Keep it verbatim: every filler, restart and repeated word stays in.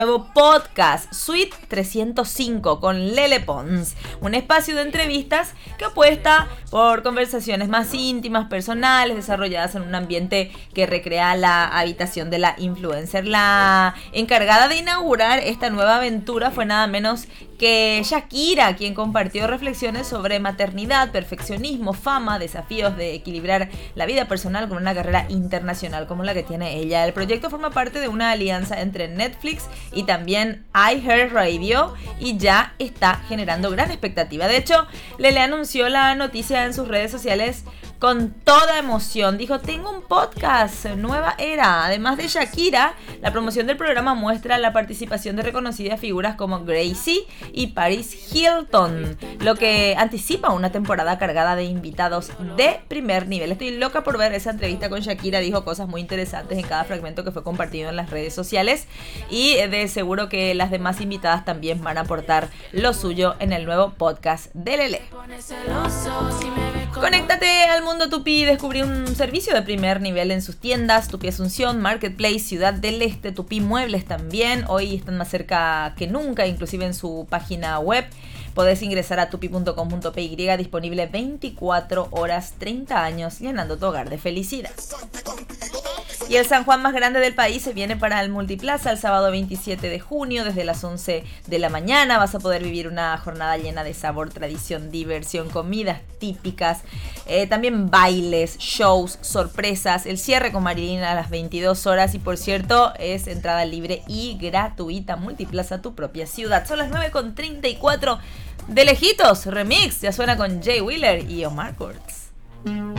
Nuevo podcast, Suite trescientos cinco con Lele Pons, un espacio de entrevistas que apuesta por conversaciones más íntimas, personales, desarrolladas en un ambiente que recrea la habitación de la influencer. La encargada de inaugurar esta nueva aventura fue nada menos que Shakira, quien compartió reflexiones sobre maternidad, perfeccionismo, fama, desafíos de equilibrar la vida personal con una carrera internacional como la que tiene ella. El proyecto forma parte de una alianza entre Netflix y también iHeartRadio y ya está generando gran expectativa. De hecho, Lele anunció la noticia en sus redes sociales con toda emoción. Dijo: tengo un podcast, nueva era. Además de Shakira, la promoción del programa muestra la participación de reconocidas figuras como Gracie y Paris Hilton, lo que anticipa una temporada cargada de invitados de primer nivel. Estoy loca por ver esa entrevista con Shakira. Dijo cosas muy interesantes en cada fragmento que fue compartido en las redes sociales y de seguro que las demás invitadas también van a aportar lo suyo en el nuevo podcast de Lele. Conéctate al mundo Tupi y descubrí un servicio de primer nivel en sus tiendas: Tupi Asunción, Marketplace, Ciudad del Este, Tupi Muebles también. Hoy están más cerca que nunca, inclusive en su página web. Podés ingresar a tupi punto com punto pe ye, disponible veinticuatro horas, treinta años, llenando tu hogar de felicidad. Y el San Juan más grande del país se viene para el Multiplaza el sábado veintisiete de junio, desde las once de la mañana. Vas a poder vivir una jornada llena de sabor, tradición, diversión, comidas típicas, eh, también bailes, shows, sorpresas, el cierre con Marilyn a las veintidós horas y, por cierto, es entrada libre y gratuita. Multiplaza, tu propia ciudad. Son las nueve con treinta y cuatro. De lejitos, remix, ya suena con Jay Wheeler y Omar Courtz.